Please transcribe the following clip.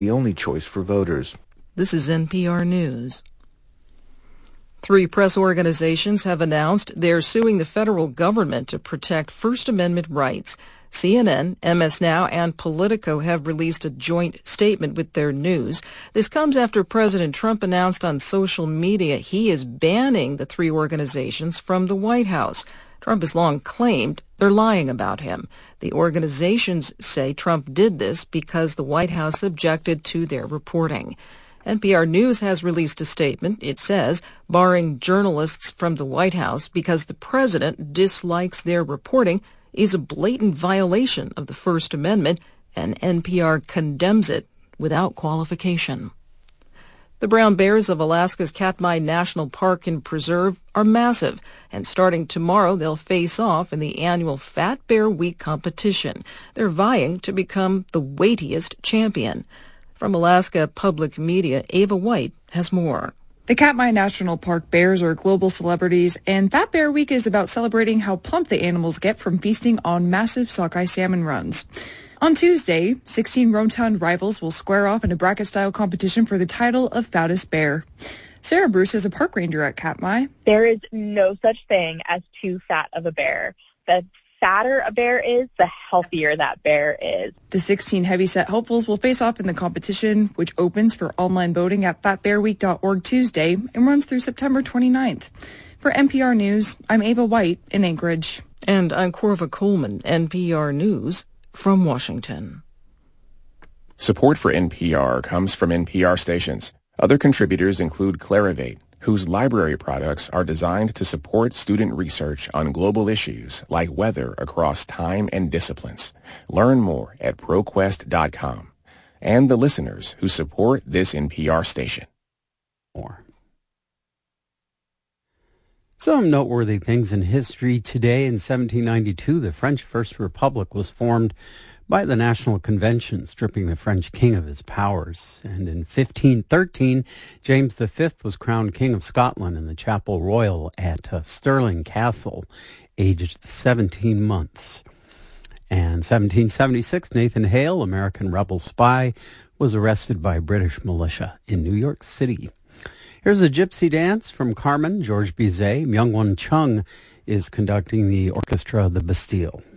the only choice for voters. This is NPR News. 3 press organizations have announced they're suing the federal government to protect First Amendment rights. CNN, MS Now, and Politico have released a joint statement with their news. This comes after President Trump announced on social media he is banning the 3 organizations from the White House. Trump has long claimed they're lying about him. The organizations say Trump did this because the White House objected to their reporting. NPR News has released a statement. It says, barring journalists from the White House because the president dislikes their reporting is a blatant violation of the First Amendment, and NPR condemns it without qualification. The brown bears of Alaska's Katmai National Park and Preserve are massive, and starting tomorrow they'll face off in the annual Fat Bear Week competition. They're vying to become the weightiest champion. From Alaska Public Media, Ava White has more. The Katmai National Park bears are global celebrities, and Fat Bear Week is about celebrating how plump the animals get from feasting on massive sockeye salmon runs. On Tuesday, 16 Roan rivals will square off in a bracket-style competition for the title of fattest bear. Sarah Bruce is a park ranger at Katmai. There is no such thing as too fat of a bear. The fatter a bear is, the healthier that bear is. The 16 heavyset hopefuls will face off in the competition, which opens for online voting at fatbearweek.org Tuesday and runs through September 29th. For NPR News, I'm Ava White in Anchorage. And I'm Corva Coleman, NPR News from Washington. Support for NPR comes from NPR stations. Other contributors include Clarivate, whose library products are designed to support student research on global issues like weather across time and disciplines. Learn more at ProQuest.com. And the listeners who support this NPR station. More. Some noteworthy things in history today. In 1792, the French First Republic was formed by the National Convention, stripping the French king of his powers. And in 1513, James V was crowned King of Scotland in the Chapel Royal at Stirling Castle, aged 17 months. And 1776, Nathan Hale, American rebel spy, was arrested by British militia in New York City. Here's a gypsy dance from Carmen, George Bizet. Myung-Won Chung is conducting the orchestra of the Bastille.